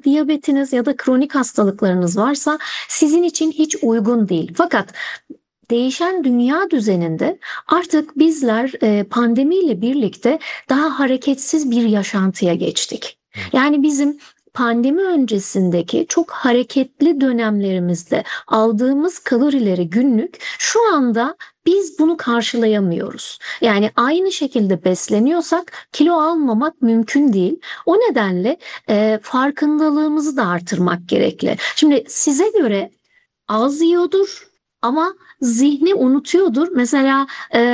ya diyabetiniz ya da kronik hastalıklarınız varsa sizin için hiç uygun değil. Fakat değişen dünya düzeninde artık bizler pandemiyle birlikte daha hareketsiz bir yaşantıya geçtik. Evet. Yani bizim pandemi öncesindeki çok hareketli dönemlerimizde aldığımız kalorileri günlük şu anda biz bunu karşılayamıyoruz. Yani aynı şekilde besleniyorsak kilo almamak mümkün değil. O nedenle farkındalığımızı da artırmak gerekli. Şimdi size göre az yiyordur ama zihni unutuyordur. Mesela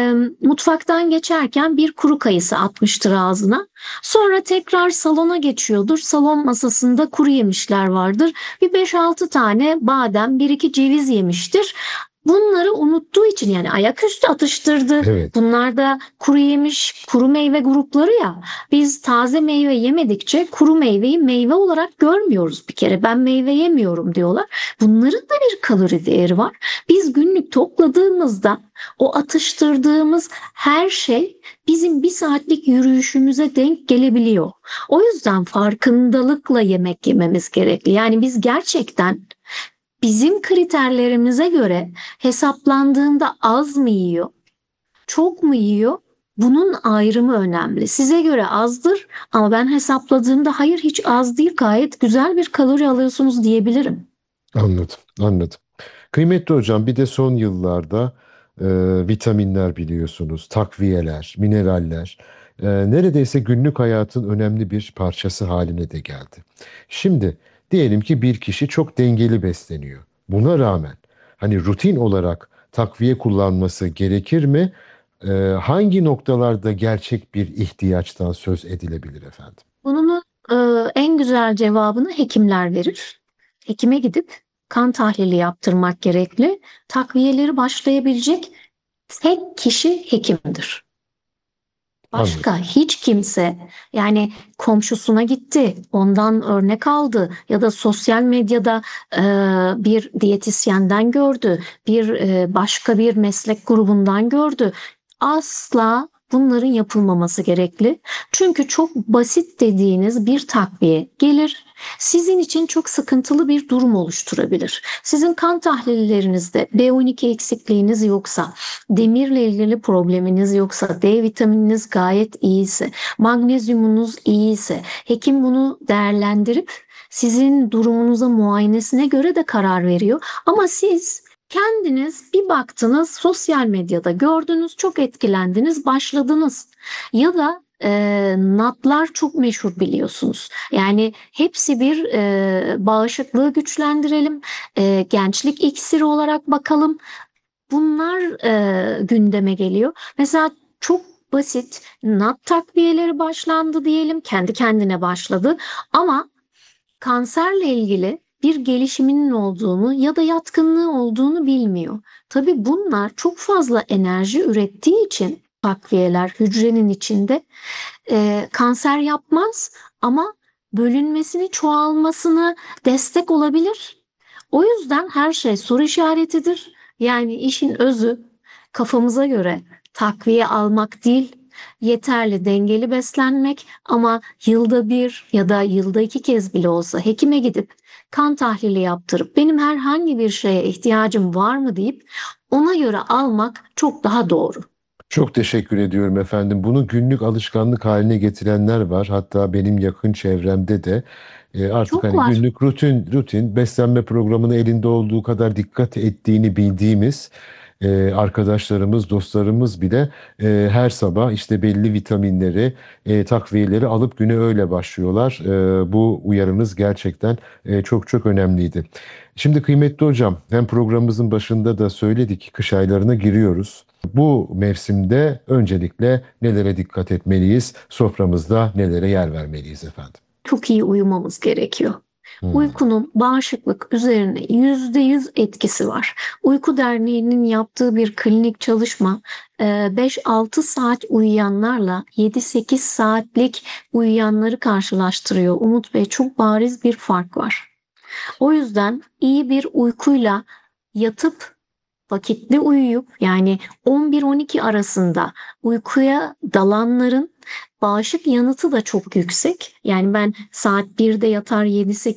mutfaktan geçerken bir kuru kayısı atmıştır ağzına. Sonra tekrar salona geçiyordur. Salon masasında kuru yemişler vardır. Bir 5-6 tane badem, bir iki ceviz yemiştir. Bunları unuttuğu için yani ayaküstü atıştırdı. Evet. Bunlar da kuru yemiş, kuru meyve grupları ya. Biz taze meyve yemedikçe kuru meyveyi meyve olarak görmüyoruz bir kere. Ben meyve yemiyorum diyorlar. Bunların da bir kalori değeri var. Biz günlük topladığımızda o atıştırdığımız her şey bizim bir saatlik yürüyüşümüze denk gelebiliyor. O yüzden farkındalıkla yemek yememiz gerekli. Yani biz gerçekten bizim kriterlerimize göre hesaplandığında az mı yiyor, çok mu yiyor? Bunun ayrımı önemli. Size göre azdır ama ben hesapladığımda hayır hiç az değil, gayet güzel bir kalori alıyorsunuz diyebilirim. Anladım, anladım. Kıymetli hocam, bir de son yıllarda e, vitaminler biliyorsunuz, takviyeler, mineraller neredeyse günlük hayatın önemli bir parçası haline de geldi. Şimdi diyelim ki bir kişi çok dengeli besleniyor. Buna rağmen hani rutin olarak takviye kullanması gerekir mi? Hangi noktalarda gerçek bir ihtiyaçtan söz edilebilir efendim? Bunun en güzel cevabını hekimler verir. Hekime gidip kan tahlili yaptırmak gerekli. Takviyeleri başlayabilecek tek kişi hekimdir. Anladım. Başka hiç kimse yani komşusuna gitti, ondan örnek aldı ya da sosyal medyada bir diyetisyenden gördü, bir başka bir meslek grubundan gördü. Asla bunların yapılmaması gerekli. Çünkü çok basit dediğiniz bir takviye gelir. Sizin için çok sıkıntılı bir durum oluşturabilir. Sizin kan tahlillerinizde B12 eksikliğiniz yoksa, demirle ilgili probleminiz yoksa, D vitamininiz gayet iyiyse, magnezyumunuz iyiyse, hekim bunu değerlendirip sizin durumunuza, muayenesine göre de karar veriyor. Ama siz kendiniz bir baktınız, sosyal medyada gördünüz, çok etkilendiniz, başladınız. Ya da natlar çok meşhur biliyorsunuz. Yani hepsi bir bağışıklığı güçlendirelim, gençlik iksiri olarak bakalım. Bunlar gündeme geliyor. Mesela çok basit nat takviyeleri başlandı diyelim, kendi kendine başladı ama kanserle ilgili bir gelişiminin olduğunu ya da yatkınlığı olduğunu bilmiyor. Tabii bunlar çok fazla enerji ürettiği için takviyeler hücrenin içinde kanser yapmaz ama bölünmesini, çoğalmasını destek olabilir. O yüzden her şey soru işaretidir. Yani işin özü kafamıza göre takviye almak değil, yeterli dengeli beslenmek ama yılda bir ya da yılda iki kez bile olsa hekime gidip kan tahlili yaptırıp benim herhangi bir şeye ihtiyacım var mı deyip ona göre almak çok daha doğru. Çok teşekkür ediyorum efendim. Bunu günlük alışkanlık haline getirenler var. Hatta benim yakın çevremde de artık Çok hani var. günlük rutin beslenme programını elinde olduğu kadar dikkat ettiğini bildiğimiz arkadaşlarımız, dostlarımız bile her sabah işte belli vitaminleri, takviyeleri alıp güne öyle başlıyorlar. Bu uyarınız gerçekten çok çok önemliydi. Şimdi kıymetli hocam, hem programımızın başında da söyledik, kış aylarına giriyoruz. Bu mevsimde öncelikle nelere dikkat etmeliyiz? Soframızda nelere yer vermeliyiz efendim? Çok iyi uyumamız gerekiyor. Hmm, Uykunun bağışıklık üzerine %100 etkisi var. Uyku Derneği'nin yaptığı bir klinik çalışma 5-6 saat uyuyanlarla 7-8 saatlik uyuyanları karşılaştırıyor. Umut Bey, çok bariz bir fark var. O yüzden iyi bir uykuyla yatıp vakitli uyuyup yani 11-12 arasında uykuya dalanların bağışık yanıtı da çok yüksek. Yani ben saat 1'de yatar 7-8